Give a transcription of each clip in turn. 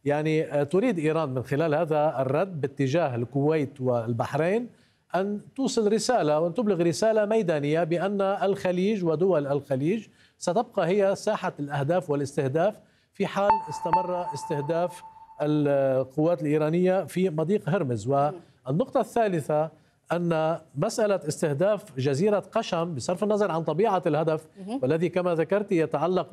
يعني تريد إيران من خلال هذا الرد باتجاه الكويت والبحرين أن توصل رسالة وأن تبلغ رسالة ميدانية بأن الخليج ودول الخليج ستبقى هي ساحة الأهداف والاستهداف في حال استمر استهداف القوات الإيرانية في مضيق هرمز. والنقطة الثالثة أن مسألة استهداف جزيرة قشم بصرف النظر عن طبيعة الهدف والذي كما ذكرت يتعلق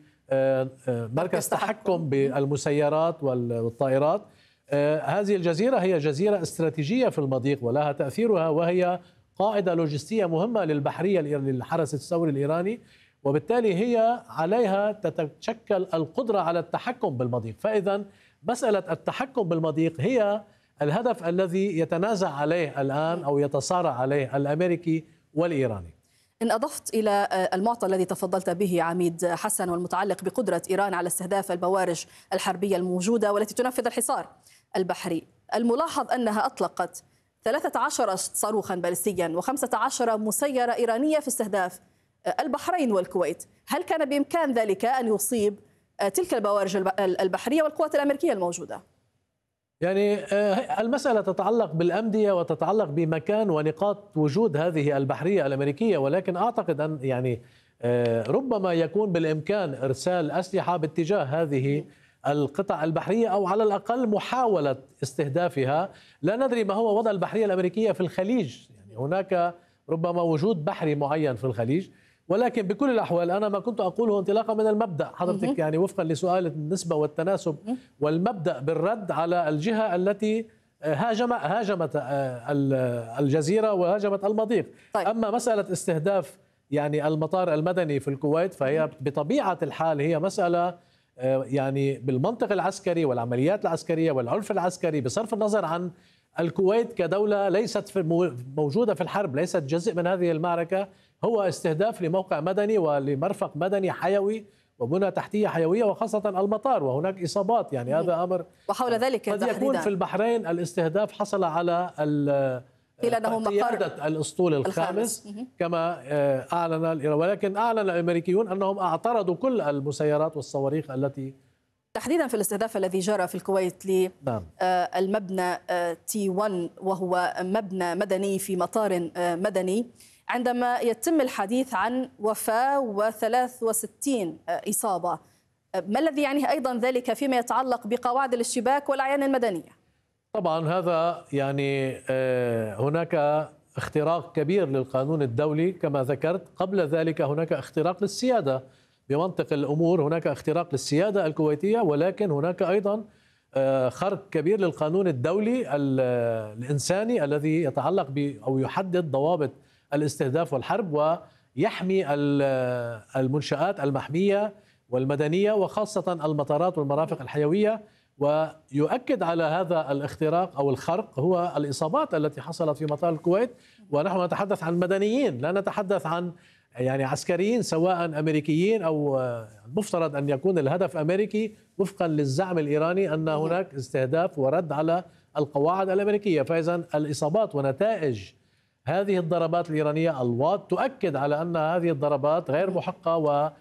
بمركز تحكم بالمسيرات والطائرات، هذه الجزيرة هي جزيرة استراتيجية في المضيق ولها تأثيرها، وهي قاعدة لوجستية مهمة للبحرية للحرس الثوري الإيراني، وبالتالي هي عليها تتشكل القدرة على التحكم بالمضيق. فإذا مسألة التحكم بالمضيق هي الهدف الذي يتنازع عليه الآن أو يتصارع عليه الأمريكي والإيراني. إن أضفت إلى المعطى الذي تفضلت به عميد حسن والمتعلق بقدرة إيران على استهداف البوارج الحربية الموجودة والتي تنفذ الحصار البحري، الملاحظ أنها أطلقت 13 صاروخا باليستيا و15 مسيرة إيرانية في استهداف البحرين والكويت. هل كان بإمكان ذلك أن يصيب تلك البوارج البحرية والقوات الأمريكية الموجودة؟ يعني المسألة تتعلق بالأمدية وتتعلق بمكان ونقاط وجود هذه البحرية الأمريكية، ولكن أعتقد أن يعني ربما يكون بالإمكان إرسال أسلحة باتجاه هذه القطع البحرية أو على الأقل محاولة استهدافها. لا ندري ما هو وضع البحرية الأمريكية في الخليج، يعني هناك ربما وجود بحري معين في الخليج، ولكن بكل الأحوال أنا ما كنت أقوله انطلاقا من المبدأ حضرتك، يعني وفقا لسؤال النسبة والتناسب والمبدأ بالرد على الجهة التي هاجمت الجزيرة وهاجمت المضيق. طيب. أما مسألة استهداف يعني المطار المدني في الكويت فهي بطبيعة الحال هي مسألة يعني بالمنطق العسكري والعمليات العسكرية والعنف العسكري، بصرف النظر عن الكويت كدولة ليست موجودة في الحرب، ليست جزء من هذه المعركة، هو استهداف لموقع مدني ولمرفق مدني حيوي وبنى تحتية حيوية وخاصة المطار، وهناك إصابات. يعني هذا أمر وحول ذلك قد يكون في البحرين الاستهداف حصل على قيادة الأسطول الخامس كما أعلن، ولكن أعلن الأمريكيون أنهم اعترضوا كل المسيرات والصواريخ التي تحديدا في الاستهداف الذي جرى في الكويت للمبنى T1 وهو مبنى مدني في مطار مدني، عندما يتم الحديث عن وفاة و63 إصابة. ما الذي يعنيه أيضا ذلك فيما يتعلق بقواعد الاشتباك والأعيان المدنية؟ طبعا هذا يعني هناك اختراق كبير للقانون الدولي كما ذكرت. قبل ذلك هناك اختراق للسيادة بمنطق الأمور، هناك اختراق للسيادة الكويتية، ولكن هناك أيضا خرق كبير للقانون الدولي الإنساني الذي يتعلق أو يحدد ضوابط الاستهداف والحرب ويحمي المنشآت المحمية والمدنية وخاصة المطارات والمرافق الحيوية. ويؤكد على هذا الاختراق أو الخرق هو الإصابات التي حصلت في مطار الكويت، ونحن نتحدث عن مدنيين لا نتحدث عن يعني عسكريين سواء أمريكيين أو المفترض أن يكون الهدف أمريكي وفقا للزعم الإيراني أن هناك استهداف ورد على القواعد الأمريكية. فإذا الإصابات ونتائج هذه الضربات الإيرانية تؤكد على أن هذه الضربات غير محقة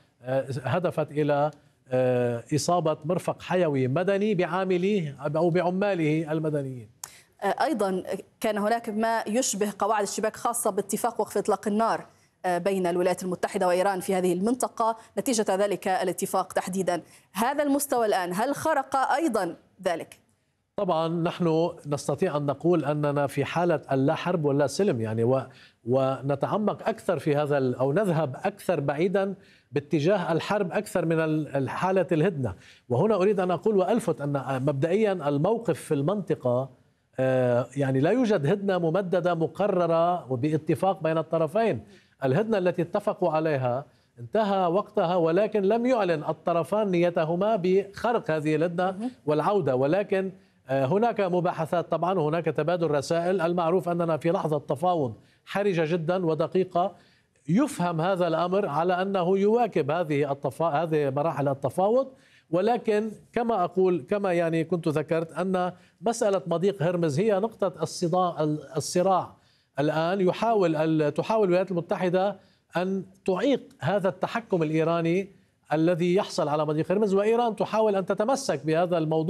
وهدفت إلى إصابة مرفق حيوي مدني بعامليه أو بعماله المدنيين. أيضا كان هناك ما يشبه قواعد اشتباك خاصة باتفاق وقف إطلاق النار بين الولايات المتحدة وإيران في هذه المنطقة نتيجة ذلك الاتفاق تحديدا. هذا المستوى الآن هل خرق أيضا ذلك؟ طبعا نحن نستطيع أن نقول أننا في حالة اللا حرب ولا سلم، يعني ونتعمق أكثر في هذا أو نذهب أكثر بعيدا باتجاه الحرب أكثر من حالة الهدنة. وهنا أريد أن أقول وألفت أن مبدئيا الموقف في المنطقة يعني لا يوجد هدنة ممددة مقررة وباتفاق بين الطرفين. الهدنة التي اتفقوا عليها انتهى وقتها، ولكن لم يعلن الطرفان نيتهما بخرق هذه الهدنة والعودة، ولكن هناك مباحثات طبعا وهناك تبادل رسائل. المعروف أننا في لحظة تفاوض حرجة جدا ودقيقة يفهم هذا الأمر على أنه يواكب هذه مراحل التفاوض، ولكن كما أقول كما يعني كنت ذكرت أن مسألة مضيق هرمز هي نقطة الصراع الآن. تحاول الولايات المتحدة أن تعيق هذا التحكم الإيراني الذي يحصل على مضيق هرمز، وإيران تحاول أن تتمسك بهذا الموضوع